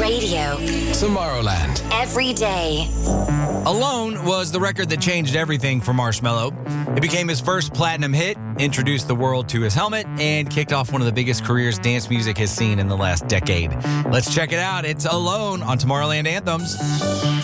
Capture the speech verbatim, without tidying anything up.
Radio. Tomorrowland. Every day. Alone was the record that changed everything for Marshmello. It became his first platinum hit, introduced the world to his helmet, and kicked off one of the biggest careers dance music has seen in the last decade. Let's check it out. It's Alone on Tomorrowland Anthems.